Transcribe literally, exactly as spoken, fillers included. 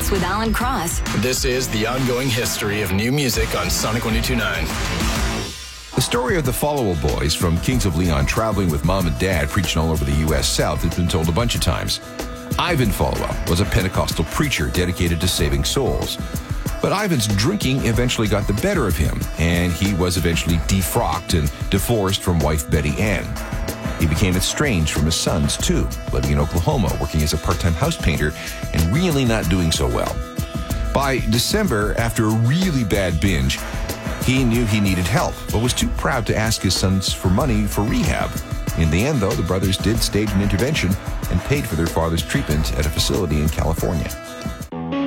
Mix with Alan Cross. This is the ongoing history of new music on Sonic one oh two point nine. The story of the Followell Boys from Kings of Leon traveling with mom and dad preaching all over the U S South has been told a bunch of times. Ivan Followell was a Pentecostal preacher dedicated to saving souls. But Ivan's drinking eventually got the better of him, and he was eventually defrocked and divorced from wife Betty Ann. He became estranged from his sons, too, living in Oklahoma, working as a part-time house painter, and really not doing so well. By December, after a really bad binge, he knew he needed help, but was too proud to ask his sons for money for rehab. In the end, though, the brothers did stage an intervention and paid for their father's treatment at a facility in California.